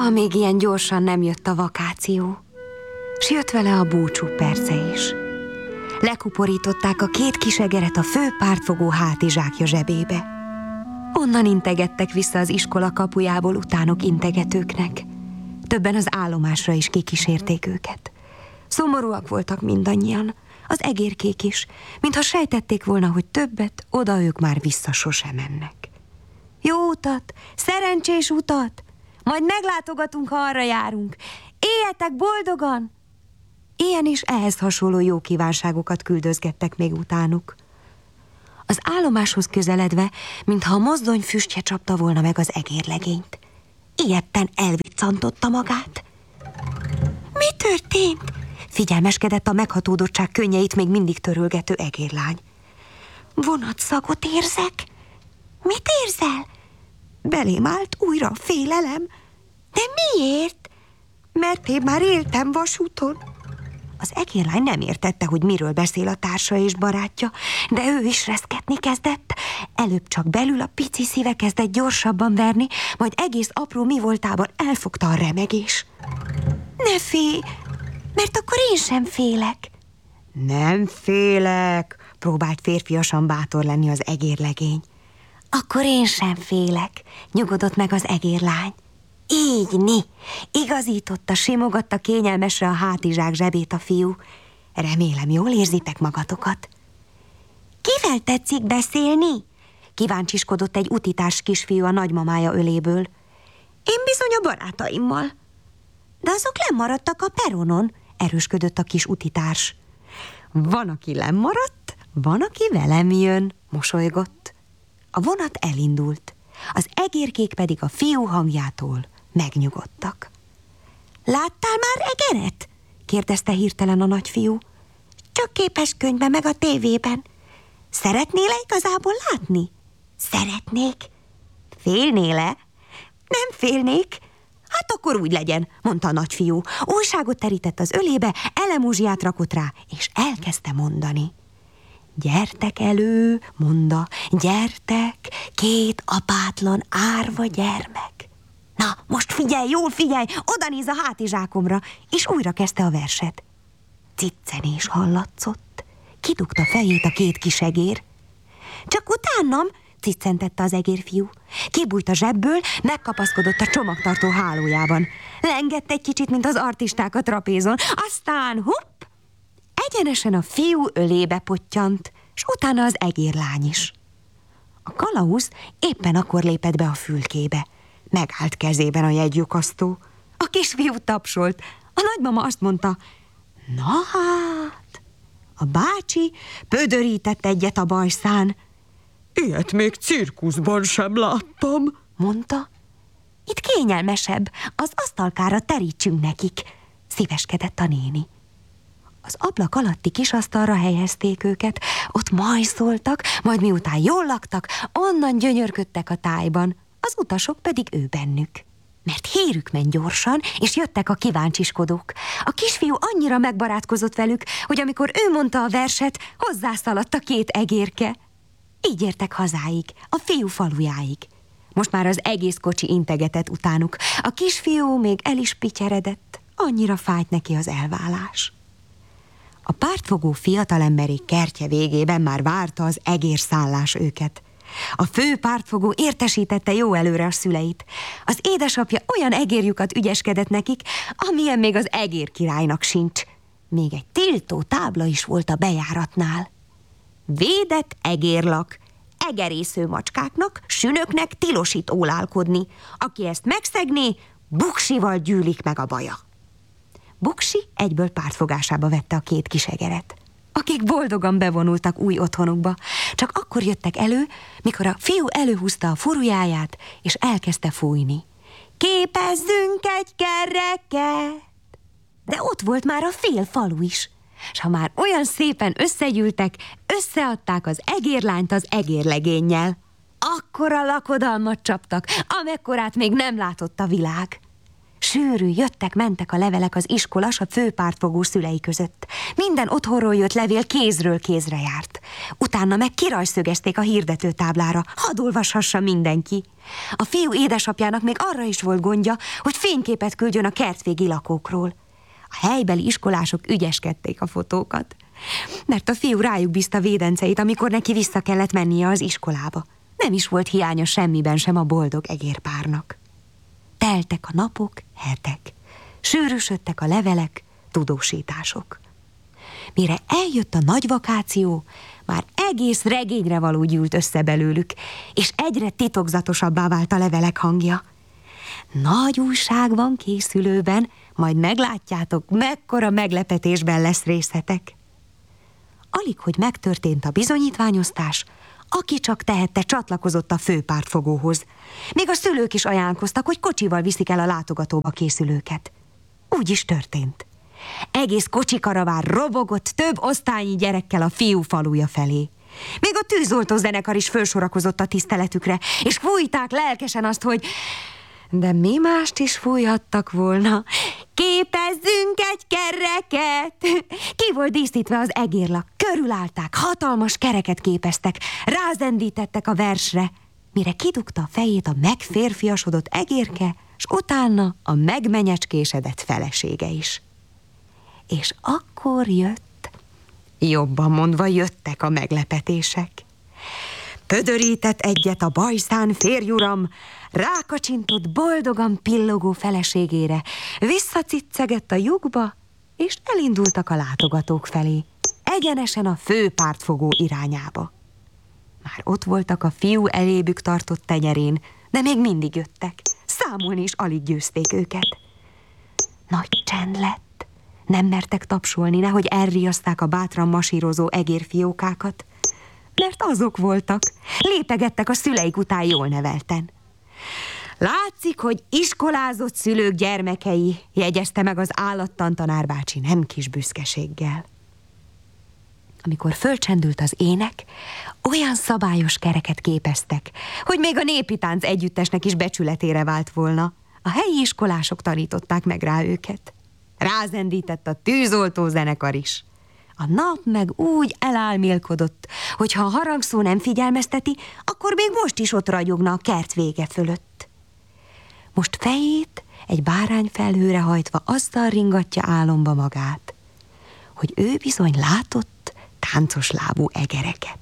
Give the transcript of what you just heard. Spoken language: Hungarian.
Soha még ilyen gyorsan nem jött a vakáció, s jött vele a búcsú perce is. Lekuporították a két kisegeret a fő pártfogó hátizsákja zsebébe. Onnan integettek vissza az iskola kapujából utánok integetőknek. Többen az állomásra is kikísérték őket. Szomorúak voltak mindannyian, az egérkék is, mintha sejtették volna, hogy többet oda ők már vissza sosem mennek. Jó utat, szerencsés utat, majd meglátogatunk, ha arra járunk. Éljetek boldogan! Ilyen is ehhez hasonló jó kívánságokat küldözgettek még utánuk. Az állomáshoz közeledve, mintha a mozdony füstje csapta volna meg az egérlegényt. Ijedten elviccantotta magát. Mi történt? Figyelmeskedett a meghatódottság könnyeit még mindig törölgető egérlány. Vonatszagot érzek. Mit érzel? Belém állt újra a félelem. De miért? Mert én már éltem vasúton. Az egérlány nem értette, hogy miről beszél a társa és barátja, de ő is reszketni kezdett. Előbb csak belül a pici szíve kezdett gyorsabban verni, majd egész apró mi voltában elfogta a remegés. Ne félj, mert akkor én sem félek. Nem félek, próbált férfiasan bátor lenni az egérlegény. Akkor én sem félek, nyugodott meg az egérlány. Így, igazította, simogatta kényelmesre a hátizsák zsebét a fiú. Remélem, jól érzitek magatokat. Kivel tetszik beszélni? Kíváncsiskodott egy utitárs kisfiú a nagymamája öléből. Én bizony a barátaimmal. De azok lemaradtak a peronon, erősködött a kis utitárs. Van, aki lemaradt, van, aki velem jön, mosolygott. A vonat elindult, az egérkék pedig a fiú hangjától megnyugodtak. Láttál már egeret? kérdezte hirtelen a nagyfiú. Csak képeskönyvben meg a tévében. Szeretnél-e igazából látni? Szeretnék. Félnél-e? Nem félnék. Hát akkor úgy legyen, mondta a nagyfiú. Újságot terített az ölébe, elemuzsiát rakott rá, és elkezdte mondani. Gyertek elő, mondta, gyertek, két apátlan árva gyermek. Na, most figyelj, jól figyelj, oda néz a hátizsákomra, és újra kezdte a verset. Ciccenés hallatszott, kidugta fejét a két kisegér. Csak utánam, ciccentette az egérfiú. Kibújt a zsebből, megkapaszkodott a csomagtartó hálójában. Lengett egy kicsit, mint az artisták a trapézon, aztán hupp! Egyenesen a fiú ölébe pottyant, s utána az egérlány is. A kalauz éppen akkor lépett be a fülkébe. Megállt kezében a jegylyukasztó. A kisfiú tapsolt. A nagymama azt mondta, na hát, a bácsi pödörített egyet a bajszán. Ilyet még cirkuszban sem láttam, mondta. Itt kényelmesebb, az asztalkára terítsünk nekik, szíveskedett a néni. Az ablak alatti kisasztalra helyezték őket, ott majszoltak, majd miután jól laktak, onnan gyönyörködtek a tájban, az utasok pedig ő bennük. Mert hírük ment gyorsan, és jöttek a kíváncsiskodók. A kisfiú annyira megbarátkozott velük, hogy amikor ő mondta a verset, hozzászaladt a két egérke. Így értek hazáig, a fiú falujáig. Most már az egész kocsi integetett utánuk. A kisfiú még el is pityeredett, annyira fájt neki az elválás. A pártfogó fiatalemberék kertje végében már várta az egérszállás őket. A fő pártfogó értesítette jó előre a szüleit. Az édesapja olyan egérjukat ügyeskedett nekik, amilyen még az egérkirálynak sincs. Még egy tiltó tábla is volt a bejáratnál. Védett egérlak, egerésző macskáknak, sünöknek tilosít ólálkodni. Aki ezt megszegné, buksival gyűlik meg a baja. Buksi egyből pártfogásába vette a két kisegeret, akik boldogan bevonultak új otthonukba. Csak akkor jöttek elő, mikor a fiú előhúzta a furujáját, és elkezdte fújni. Képezzünk egy kereket! De ott volt már a fél falu is, s ha már olyan szépen összegyűltek, összeadták az egérlányt az egérlegénnyel. Akkora lakodalmat csaptak, amekkorát még nem látott a világ. Sűrű, jöttek-mentek a levelek az iskolas, a főpártfogó szülei között. Minden otthonról jött levél kézről kézre járt. Utána meg kirajszögezték a hirdetőtáblára, hadd olvashassa mindenki. A fiú édesapjának még arra is volt gondja, hogy fényképet küldjön a kertvégi lakókról. A helybeli iskolások ügyeskedték a fotókat, mert a fiú rájuk bízta védenceit, amikor neki vissza kellett mennie az iskolába. Nem is volt hiánya semmiben sem a boldog egérpárnak. Teltek a napok, hetek, sűrűsödtek a levelek, tudósítások. Mire eljött a nagy vakáció, már egész regényre való gyűlt össze belőlük, és egyre titokzatosabbá vált a levelek hangja. Nagy újság van készülőben, majd meglátjátok, mekkora meglepetésben lesz részetek. Alig, hogy megtörtént a bizonyítványoztás, aki csak tehette, csatlakozott a főpártfogóhoz. Még a szülők is ajánlkoztak, hogy kocsival viszik el a látogatóba készülőket. Úgy is történt. Egész kocsikaravár robogott több osztályi gyerekkel a fiú faluja felé. Még a tűzoltó zenekar is fölsorakozott a tiszteletükre, és fújták lelkesen azt, hogy... De mi mást is fújhattak volna? Képezzünk egy kereket! Ki volt díszítve az egérlak, körülállták, hatalmas kereket képeztek, rázendítettek a versre, mire kidugta a fejét a megférfiasodott egérke, s utána a megmenyecskésedett felesége is. És akkor jobban mondva jöttek a meglepetések. Pödörített egyet a bajszán férjuram, rákacsintott boldogan pillogó feleségére, visszaciccegett a lyukba, és elindultak a látogatók felé, egyenesen a főpártfogó irányába. Már ott voltak a fiú elébük tartott tenyerén, de még mindig jöttek, számolni is alig győzték őket. Nagy csend lett, nem mertek tapsolni, nehogy elriaszták a bátran masírozó egérfiókákat, mert azok voltak, lépegettek a szüleik után jól nevelten. Látszik, hogy iskolázott szülők gyermekei, jegyezte meg az állattantanár bácsi nem kis büszkeséggel. Amikor fölcsendült az ének, olyan szabályos kereket képeztek, hogy még a népi tánc együttesnek is becsületére vált volna. A helyi iskolások tanították meg rá őket. Rázendített a tűzoltó zenekar is. A nap meg úgy elálmélkodott, hogy ha a harangszó nem figyelmezteti, akkor még most is ott ragyogna a kert vége fölött. Most fejét egy bárányfelhőre hajtva azzal ringatja álomba magát, hogy ő bizony látott táncos lábú egereket.